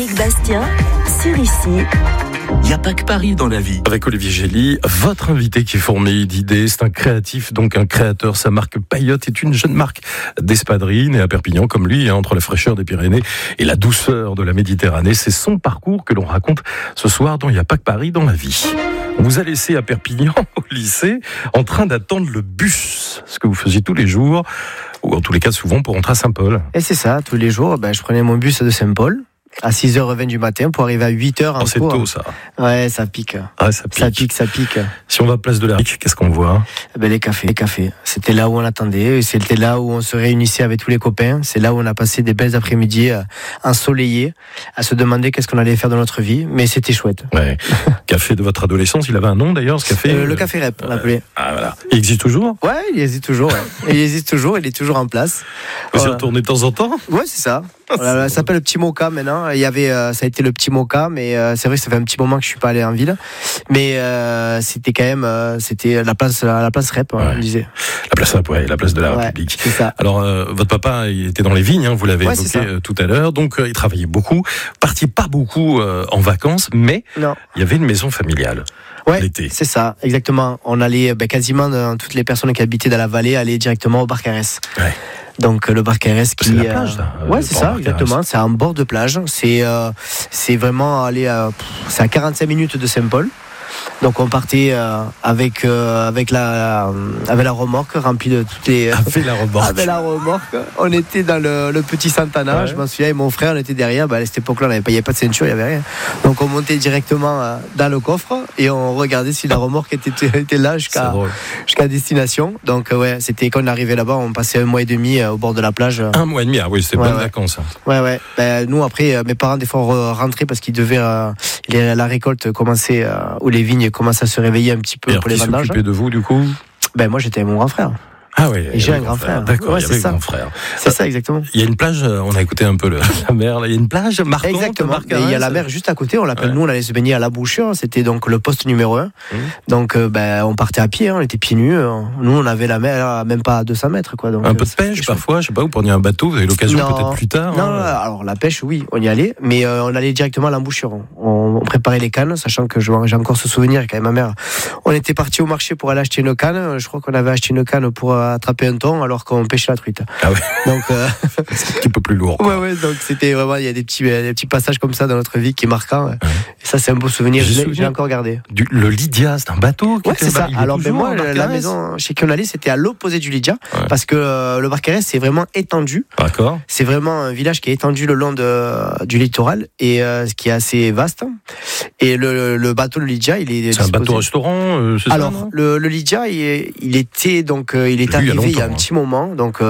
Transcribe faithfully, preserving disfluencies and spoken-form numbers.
Éric Bastien, sur Ici. Il n'y a pas que Paris dans la vie. Avec Olivier Gély, votre invité qui est fourni d'idées, c'est un créatif, donc un créateur. Sa marque Paillote est une jeune marque d'espadrilles, née à Perpignan comme lui, hein, entre la fraîcheur des Pyrénées et la douceur de la Méditerranée. C'est son parcours que l'on raconte ce soir dans Il n'y a pas que Paris dans la vie. On vous a laissé à Perpignan, au lycée, en train d'attendre le bus, ce que vous faisiez tous les jours, ou en tous les cas souvent pour rentrer à Saint-Paul. Et c'est ça, tous les jours, ben, je prenais mon bus de Saint-Paul à six heures vingt du matin pour arriver à huit heures en Oh, c'est cours. tôt ça. Ouais, ça pique. Ah, ça pique. Ça pique, ça pique. Si on va à Place de la Rique, qu'est-ce qu'on voit? Ben, les cafés, les cafés. C'était là où on attendait, c'était là où on se réunissait avec tous les copains, c'est là où on a passé des belles après-midi euh, ensoleillés, à se demander qu'est-ce qu'on allait faire dans notre vie, mais c'était chouette. Ouais. Café de votre adolescence, il avait un nom d'ailleurs, ce café Euh, le café Rep, on l'appelait. Ah voilà. Il existe toujours? Ouais, il existe toujours, ouais. Il existe toujours, il est toujours en place. Vous y Voilà. retournez de temps en temps? Ouais, c'est ça. Voilà, ça s'appelle le Petit Mocha maintenant. Il y avait, euh, ça a été le Petit Mocha, mais euh, c'est vrai que ça fait un petit moment que je suis pas allé en ville. Mais euh, c'était quand même, euh, c'était la place, la, la place Rep, Ouais. on disait. La place, ouais, la place de la Ouais, République. c'est ça. Alors, euh, votre papa, il était dans les vignes, hein, vous l'avez Ouais, évoqué c'est ça. euh, tout à l'heure, donc euh, il travaillait beaucoup, partiez pas beaucoup euh, en vacances, mais Non. il y avait une maison familiale Ouais, l'été. c'est ça, exactement. On allait, ben, quasiment euh, toutes les personnes qui habitaient dans la vallée allaient directement au Barcarès. Ouais. Donc euh, le Barcarès qui, C'est la euh, plage, ça, euh, ouais, le c'est port ça, Barcarès. exactement. C'est en bord de plage. C'est, euh, c'est vraiment aller, à, pff, c'est à quarante-cinq minutes de Saint-Paul. Donc on partait euh, avec euh, avec la euh, avec la remorque remplie de toutes les Avec la remorque. avec la remorque. On était dans le, le petit Santana, Ouais. je m'en souviens, et mon frère on était derrière. Bah, à cette époque-là, on n'avait pas, il n'y avait pas de ceinture, il n'y avait rien. Donc on montait directement euh, dans le coffre et on regardait si la remorque était, était là C'est jusqu'à drôle. jusqu'à destination. Donc euh, ouais, c'était quand on arrivait là-bas, on passait un mois et demi euh, au bord de la plage. Un mois et demi, ah oui, c'est Ouais, bonnes ouais. vacances. hein. Ouais, ouais. Ben, nous, après, euh, mes parents, des fois, re- rentraient parce qu'ils devaient. Euh, les- la récolte commençait, euh, ou les vignes commençaient à se réveiller un petit peu Et alors, pour les qui vendages. s'occupait de vous, du coup? Ben, moi, j'étais avec mon grand frère. Ah oui. Et j'ai un grand frère. D'accord, Ouais, il y avait c'est un ça. grand frère. C'est ça, exactement. Il y a une plage, euh, on a écouté un peu le, la mer, là. Il y a une plage marquante. Exactement. Barcarès. Et il y a la mer juste à côté. On l'appelle, Ouais. nous, on allait se baigner à la Bouchure. C'était donc le poste numéro un. Mmh. Donc, euh, ben, on partait à pied. Hein, on était pieds nus. euh. Nous, on avait la mer à même pas à deux cents mètres, quoi. Donc, Un peu euh, de c'était pêche chouette. parfois, je sais pas, vous preniez un bateau, vous avez l'occasion Non. peut-être plus tard. Non, hein. non, alors la pêche, oui, on y allait, mais euh, on allait directement à l'embouchure. On, on préparait les cannes, sachant que je- j'ai encore ce souvenir qu'avec ma mère, on était parti au marché pour aller acheter une canne. Je crois qu'on avait acheté une canne pour euh, attraper un thon, alors qu'on pêchait la truite. Ah ouais, Donc, euh, c'est un petit peu plus lourd. quoi. ouais, ouais, donc c'était vraiment, il y a des petits, des petits passages comme ça dans notre vie qui est marquant. Et ça, c'est un beau souvenir. J'ai Je l'ai, souvenir- je l'ai encore gardé. Du, le Lydia, c'est un bateau qui Ouais, était- c'est ça. il est Alors, ben toujours moi, à la Barcarès. maison chez qui on allait, c'était à l'opposé du Lydia, Ouais. parce que euh, le Barcarès, c'est vraiment étendu. D'accord. C'est vraiment un village qui est étendu le long de, du littoral et euh, ce qui est assez vaste. Et le, le bateau de Lydia, il est. C'est un disposé- bateau-restaurant, euh, c'est ça, Alors, non le, le Lydia, il, est- il était donc, euh, il est Vu il y a arrivé il y a un longtemps, petit moment. Donc,